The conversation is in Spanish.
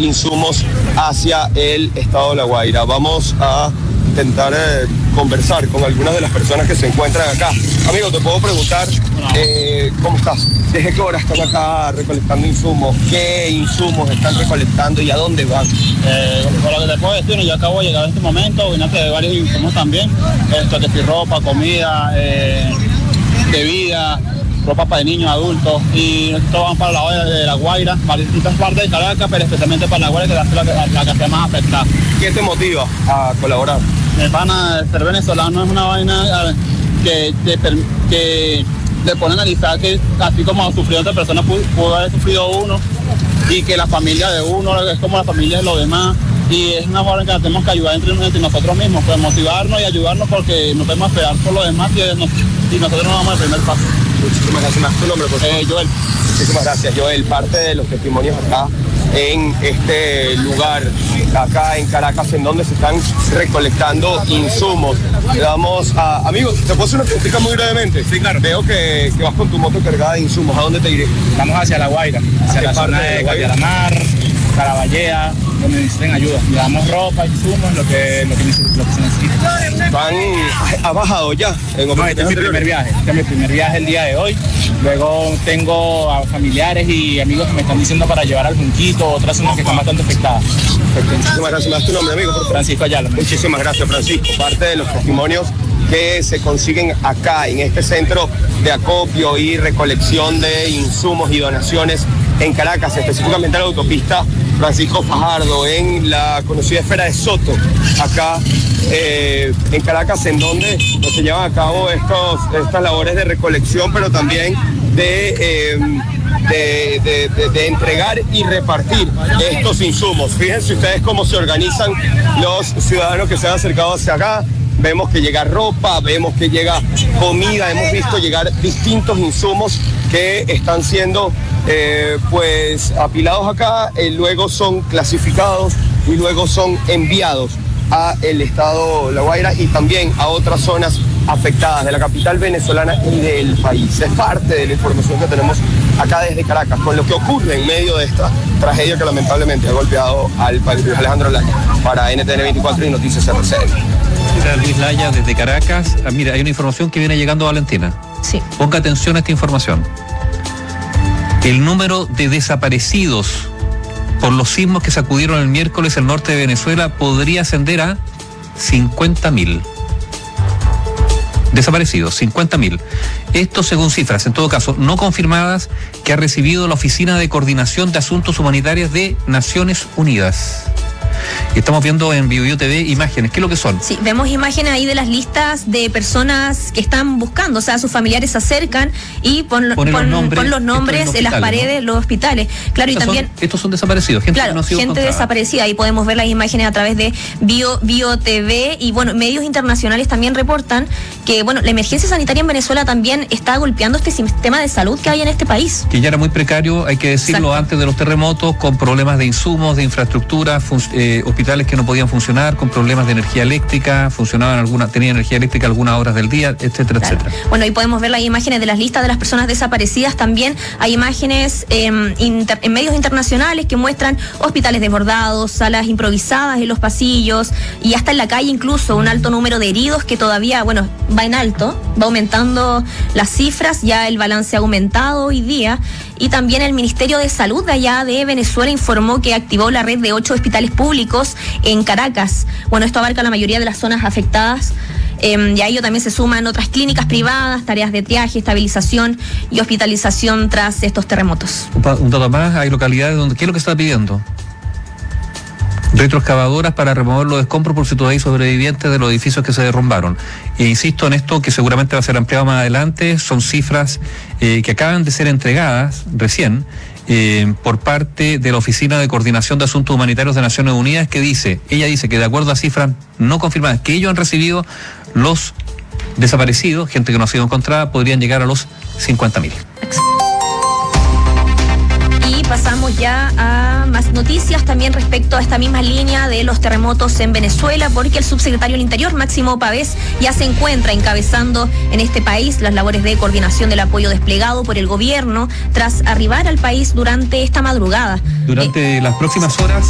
insumos hacia el estado de La Guaira. Vamos a intentar conversar con algunas de las personas que se encuentran acá. Amigo, te puedo preguntar, ¿cómo estás? ¿Desde qué hora están acá recolectando insumos? ¿Qué insumos están recolectando y a dónde van? Por lo que te puedo decir, yo acabo de llegar a este momento, vine de varios insumos también, que si ropa, comida, bebida, ropa para niños, adultos, y todos van para el lado de La Guaira, para distintas partes de Caracas, pero especialmente para La Guaira, que es la que sea más afectada. ¿Qué te motiva a colaborar? Mi pana, ser venezolano es una vaina que te pone a analizar que así como ha sufrido otra persona, pudo haber sufrido uno, y que la familia de uno es como la familia de los demás, y es una forma que tenemos que ayudar entre nosotros mismos, pues motivarnos y ayudarnos, porque no podemos esperar por los demás y nosotros no vamos al primer paso. Muchísimas gracias. ¿Tu nombre, por favor? Joel. Muchísimas gracias, Joel. Parte de los testimonios acá en este lugar, acá en Caracas, en donde se están recolectando insumos. Le damos a... Amigos, ¿te puedo hacer una pregunta muy brevemente? Sí, claro. Veo que vas con tu moto cargada de insumos. ¿A dónde te iré? Vamos hacia La Guaira, hacia la zona de Capialamar, Caraballea, donde necesiten ayuda. Le damos ropa, insumos, lo que se necesita. ¿Ha bajado ya? No, este es mi primer viaje. Este es mi primer viaje el día de hoy. Luego tengo a familiares y amigos que me están diciendo para llevar al Junquito, otras zonas que están bastante afectadas. Perfecto. Muchísimas gracias. ¿Me das tu nombre, amigo? Por favor. Francisco Ayala. Muchísimas gracias, Francisco. Parte de los testimonios que se consiguen acá, en este centro de acopio y recolección de insumos y donaciones en Caracas, específicamente en la autopista Francisco Fajardo, en la conocida esfera de Soto, acá en Caracas, en donde se llevan a cabo estas labores de recolección, pero también de entregar y repartir estos insumos. Fíjense ustedes cómo se organizan los ciudadanos que se han acercado hacia acá. Vemos que llega ropa, vemos que llega comida, hemos visto llegar distintos insumos que están siendo pues apilados acá, luego son clasificados y luego son enviados a el estado La Guaira y también a otras zonas afectadas de la capital venezolana y del país. Es parte de la información que tenemos acá desde Caracas, con lo que ocurre en medio de esta tragedia que lamentablemente ha golpeado al país. Alejandro Laya, para NTN 24 y Noticias RCN. Luis Laya desde Caracas. Mira, hay una información que viene llegando a Valentina. Sí. Ponga atención a esta información. El número de desaparecidos por los sismos que sacudieron el miércoles el norte de Venezuela podría ascender a 50.000. Desaparecidos, 50.000. Esto según cifras, en todo caso, no confirmadas, que ha recibido la Oficina de Coordinación de Asuntos Humanitarios de Naciones Unidas. Y estamos viendo en BioBio TV imágenes. ¿Qué es lo que son? Sí, vemos imágenes ahí de las listas de personas que están buscando, o sea, sus familiares se acercan y pon los nombres en las paredes, ¿no? Los hospitales. Claro, y también... Estos son desaparecidos, gente que no ha sido gente encontrada. Desaparecida. Ahí podemos ver las imágenes a través de BioBio TV y, bueno, medios internacionales también reportan que, bueno, la emergencia sanitaria en Venezuela también está golpeando este sistema de salud que hay en este país. Que ya era muy precario, hay que decirlo. Exacto. Antes de los terremotos, con problemas de insumos, de infraestructura, hospitales que no podían funcionar, con problemas de energía eléctrica, tenían energía eléctrica algunas horas del día, etcétera, claro, etcétera. Bueno, ahí podemos ver las imágenes de las listas de las personas desaparecidas. También hay imágenes en medios internacionales que muestran hospitales desbordados, salas improvisadas en los pasillos y hasta en la calle incluso un alto número de heridos que todavía, bueno, va en alto, va aumentando las cifras, ya el balance ha aumentado hoy día. Y también el Ministerio de Salud de allá de Venezuela informó que activó la red de 8 hospitales públicos en Caracas. Bueno, esto abarca la mayoría de las zonas afectadas. Y a ello también se suman otras clínicas privadas, tareas de triaje, estabilización y hospitalización tras estos terremotos. Un dato más, hay localidades donde, ¿qué es lo que está pidiendo? Retroexcavadoras para remover los escombros por si todavía hay sobrevivientes de los edificios que se derrumbaron. E insisto en esto, que seguramente va a ser ampliado más adelante. Son cifras que acaban de ser entregadas recién por parte de la Oficina de Coordinación de Asuntos Humanitarios de Naciones Unidas, que ella dice que de acuerdo a cifras no confirmadas que ellos han recibido, los desaparecidos, gente que no ha sido encontrada, podrían llegar a los 50.000. Y pasamos ya a más noticias también respecto a esta misma línea de los terremotos en Venezuela, porque el subsecretario del Interior, Máximo Pavés, ya se encuentra encabezando en este país las labores de coordinación del apoyo desplegado por el gobierno tras arribar al país durante esta madrugada. Durante las próximas horas